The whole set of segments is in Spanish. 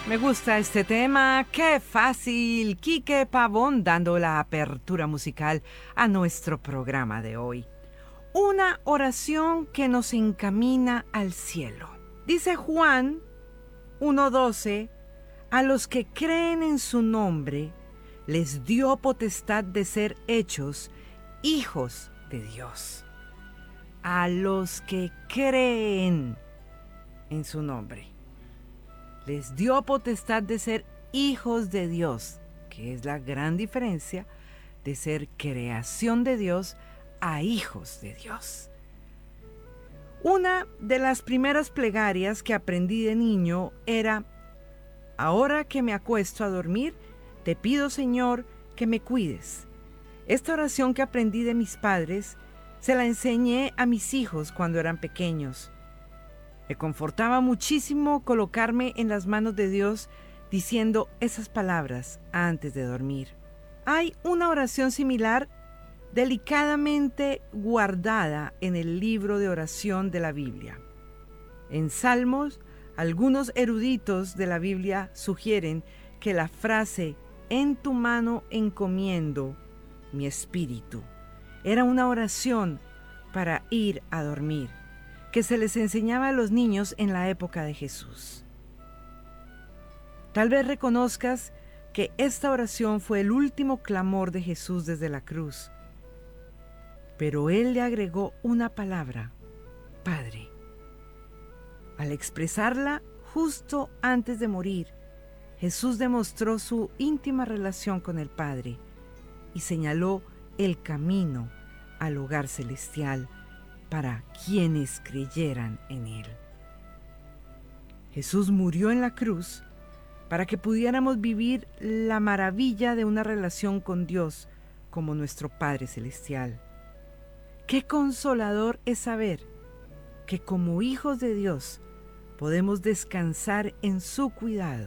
Me gusta este tema, qué fácil. Quique Pavón dando la apertura musical a nuestro programa de hoy. Una oración que nos encamina al cielo. Dice Juan 1:12, a los que creen en su nombre, les dio potestad de ser hechos hijos de Dios. A los que creen en su nombre. Les dio potestad de ser hijos de Dios, que es la gran diferencia de ser creación de Dios a hijos de Dios. Una de las primeras plegarias que aprendí de niño era: ahora que me acuesto a dormir, te pido, Señor, que me cuides. Esta oración que aprendí de mis padres, se la enseñé a mis hijos cuando eran pequeños. Me confortaba muchísimo colocarme en las manos de Dios diciendo esas palabras antes de dormir. Hay una oración similar delicadamente guardada en el libro de oración de la Biblia. En Salmos, algunos eruditos de la Biblia sugieren que la frase "en tu mano encomiendo mi espíritu" era una oración para ir a dormir, que se les enseñaba a los niños en la época de Jesús. Tal vez reconozcas que esta oración fue el último clamor de Jesús desde la cruz, pero Él le agregó una palabra: Padre. Al expresarla justo antes de morir, Jesús demostró su íntima relación con el Padre y señaló el camino al hogar celestial para quienes creyeran en Él. Jesús murió en la cruz para que pudiéramos vivir la maravilla de una relación con Dios como nuestro Padre Celestial. Qué consolador es saber que como hijos de Dios podemos descansar en su cuidado.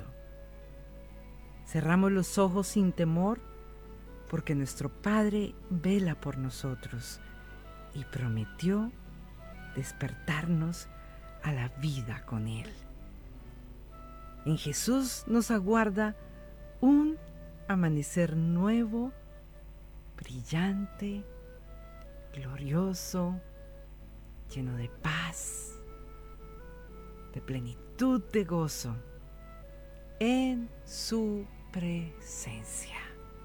Cerramos los ojos sin temor porque nuestro Padre vela por nosotros y prometió despertarnos a la vida con Él. En Jesús nos aguarda un amanecer nuevo, brillante, glorioso, lleno de paz, de plenitud de gozo, en su presencia.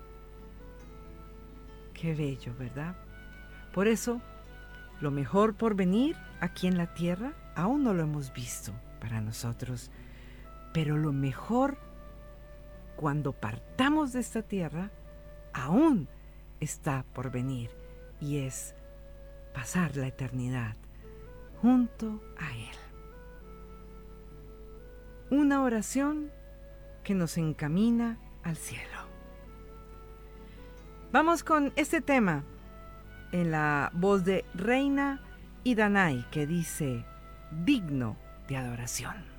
Qué bello, ¿verdad? Por eso, lo mejor por venir aquí en la tierra aún no lo hemos visto para nosotros, pero lo mejor cuando partamos de esta tierra aún está por venir, y es pasar la eternidad junto a Él. Una oración que nos encamina al cielo. Vamos con este tema en la voz de Reina y Danay, que dice: digno de adoración.